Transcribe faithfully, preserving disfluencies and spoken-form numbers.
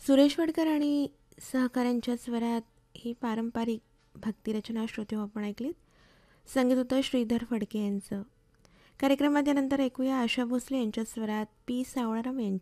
सुरेश वाडकर आणि सहकाऱ्यांच्या स्वरात ही पारंपरिक भक्तिरचना श्रोते आपण ऐकलीत. संगीत होतं श्रीधर फडके यांचं. कार्यक्रमात यानंतर ऐकूया आशा भोसले यांच्या स्वरात पी सावळाराम यांची